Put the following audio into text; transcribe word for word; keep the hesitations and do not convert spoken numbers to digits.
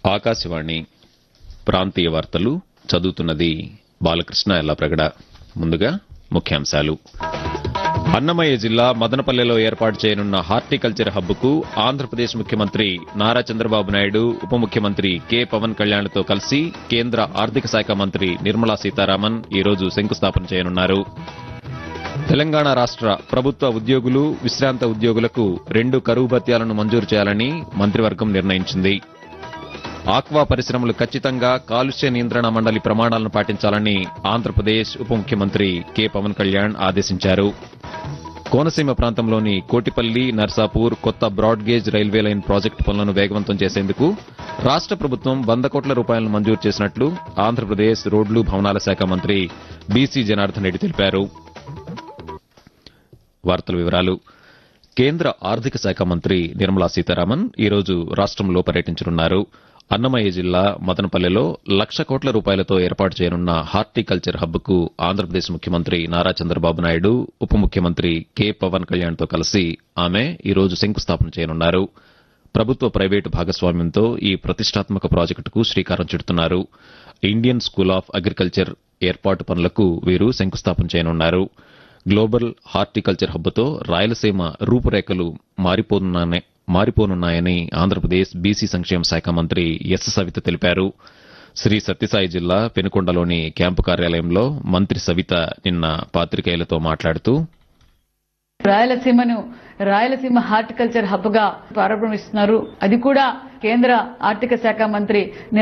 ఆకాశవాణి ప్రాంతీయ వార్తలు చదువుతున్నది బాలకృష్ణ ఎల్లప్రగడ. ముందుగా ముఖ్యాంశాలు. అన్నమయ్య జిల్లా మదనపల్లెలో ఏర్పాటు చేయనున్న హార్టికల్చర్ హబ్కు ఆంధ్రప్రదేశ్ ముఖ్యమంత్రి నారా చంద్రబాబు నాయుడు, ఉప ముఖ్యమంత్రి కె పవన్ కళ్యాణ్లతో కలిసి కేంద్ర ఆర్థిక శాఖ మంత్రి నిర్మలా సీతారామన్ ఈరోజు శంకుస్థాపన చేయనున్నారు. తెలంగాణ రాష్ట ప్రభుత్వ ఉద్యోగులు, విశ్రాంత ఉద్యోగులకు రెండు కరువు భత్యాలను మంజూరు చేయాలని మంత్రివర్గం నిర్ణయించింది. ఆక్వా పరిశ్రమలు ఖచ్చితంగా కాలుష్య నియంత్రణ మండలి ప్రమాణాలను పాటించాలని ఆంధ్రప్రదేశ్ ఉప ముఖ్యమంత్రి కె పవన్ కళ్యాణ్ ఆదేశించారు. కోనసీమ ప్రాంతంలోని కోటిపల్లి, నర్సాపూర్ కొత్త బ్రాడ్గేజ్ రైల్వే లైన్ ప్రాజెక్టు పనులను వేగవంతం చేసేందుకు రాష్ట ప్రభుత్వం వంద కోట్ల రూపాయలను మంజూరు చేసినట్లు ఆంధ్రప్రదేశ్ రోడ్లు, భవనాల శాఖ మంత్రి బీసీ జనార్దన్ రెడ్డి తెలిపారు. వార్తల వివరాలు. కేంద్ర ఆర్థిక శాఖ మంత్రి నిర్మలా సీతారామన్ ఈరోజు రాష్టంలో పర్యటించనున్నారు. అన్నమయ్య జిల్లా మదనపల్లెలో లక్ష కోట్ల రూపాయలతో ఏర్పాటు చేయనున్న హార్టికల్చర్ హబ్కు ఆంధ్రప్రదేశ్ ముఖ్యమంత్రి నారా చంద్రబాబు నాయుడు, ఉప ముఖ్యమంత్రి కె పవన్ కళ్యాణ్తో కలిసి ఆమె ఈరోజు శంకుస్థాపన చేయనున్నారు. ప్రభుత్వ ప్రైవేటు భాగస్వామ్యంతో ఈ ప్రతిష్టాత్మక ప్రాజెక్టుకు శ్రీకారం చుడుతున్నారు. ఇండియన్ స్కూల్ ఆఫ్ అగ్రికల్చర్ ఏర్పాటు పనులకు వీరు శంకుస్థాపన చేయనున్నారు. గ్లోబల్ హార్టికల్చర్ హబ్తో రాయలసీమ రూపురేఖలు మారిపోనున్నాయని మారిపోనున్నాయని ఆంధ్రప్రదేశ్ బీసీ సంక్షేమ శాఖ మంత్రి ఎస్ సవిత తెలిపారు. శ్రీ సత్యసాయి జిల్లా పెనుకొండలోని క్యాంపు కార్యాలయంలో మంత్రి సవిత నిన్న పాత్రికేయులతో మాట్లాడుతూ, రాయలసీమను రాయలసీమ హార్టికల్చర్ హబ్ గా ప్రారంభిస్తున్నారు. అది కూడా కేంద్ర ఆర్థిక శాఖ మంత్రి